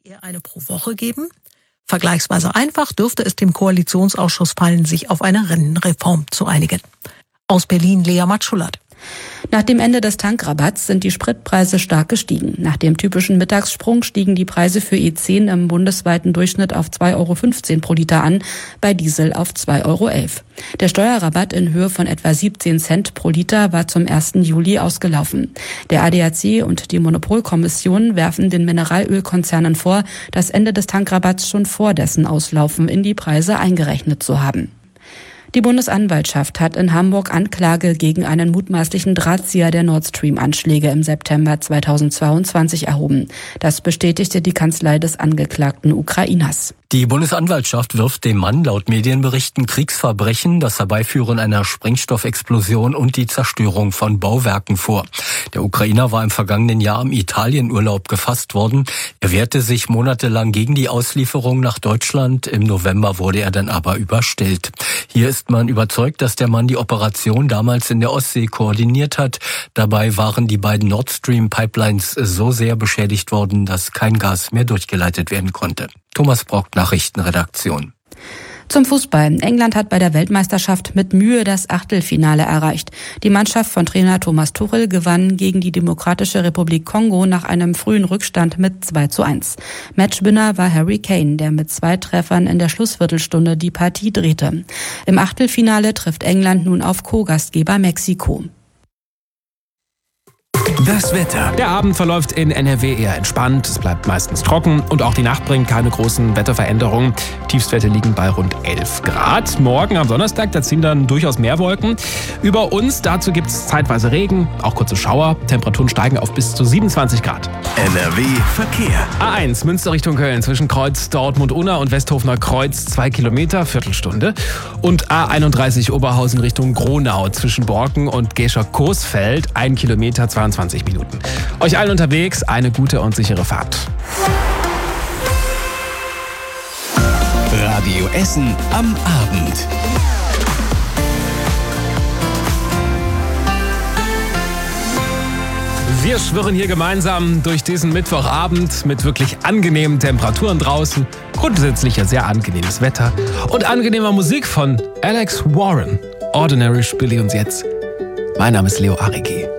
eher eine pro Woche geben? Vergleichsweise einfach dürfte es dem Koalitionsausschuss fallen, sich auf eine Rentenreform zu einigen. Aus Berlin Lea Matschulat. Nach dem Ende des Tankrabatts sind die Spritpreise stark gestiegen. Nach dem typischen Mittagssprung stiegen die Preise für E10 im bundesweiten Durchschnitt auf 2,15 € pro Liter an, bei Diesel auf 2,11 €. Der Steuerrabatt in Höhe von etwa 17 Cent pro Liter war zum 1. Juli ausgelaufen. Der ADAC und die Monopolkommission werfen den Mineralölkonzernen vor, das Ende des Tankrabatts schon vor dessen Auslaufen in die Preise eingerechnet zu haben. Die Bundesanwaltschaft hat in Hamburg Anklage gegen einen mutmaßlichen Drahtzieher der Nord Stream-Anschläge im September 2022 erhoben. Das bestätigte die Kanzlei des angeklagten Ukrainers. Die Bundesanwaltschaft wirft dem Mann laut Medienberichten Kriegsverbrechen, das Herbeiführen einer Sprengstoffexplosion und die Zerstörung von Bauwerken vor. Der Ukrainer war im vergangenen Jahr im Italienurlaub gefasst worden. Er wehrte sich monatelang gegen die Auslieferung nach Deutschland. Im November wurde er dann aber überstellt. Hier ist man überzeugt, dass der Mann die Operation damals in der Ostsee koordiniert hat. Dabei waren die beiden Nord Stream Pipelines so sehr beschädigt worden, dass kein Gas mehr durchgeleitet werden konnte. Thomas Brock, Nachrichtenredaktion. Zum Fußball. England hat bei der Weltmeisterschaft mit Mühe das Achtelfinale erreicht. Die Mannschaft von Trainer Thomas Tuchel gewann gegen die Demokratische Republik Kongo nach einem frühen Rückstand mit 2:1. Matchwinner war Harry Kane, der mit 2 Treffern in der Schlussviertelstunde die Partie drehte. Im Achtelfinale trifft England nun auf Co-Gastgeber Mexiko. Das Wetter. Der Abend verläuft in NRW eher entspannt. Es bleibt meistens trocken und auch die Nacht bringt keine großen Wetterveränderungen. Tiefstwerte liegen bei rund 11 Grad. Morgen am Donnerstag, da ziehen dann durchaus mehr Wolken über uns. Dazu gibt es zeitweise Regen, auch kurze Schauer. Temperaturen steigen auf bis zu 27 Grad. NRW Verkehr. A1 Münster Richtung Köln zwischen Kreuz Dortmund-Unna und Westhofener Kreuz 2 Kilometer, Viertelstunde. Und A31 Oberhausen Richtung Gronau zwischen Borken und Gescher-Coesfeld 1 Kilometer, 22 Minuten. Euch allen unterwegs eine gute und sichere Fahrt. Radio Essen am Abend. Wir schwirren hier gemeinsam durch diesen Mittwochabend mit wirklich angenehmen Temperaturen draußen, grundsätzlich ja sehr angenehmes Wetter und angenehmer Musik von Alex Warren. Ordinary spiele ich uns jetzt. Mein Name ist Leo Arrigi.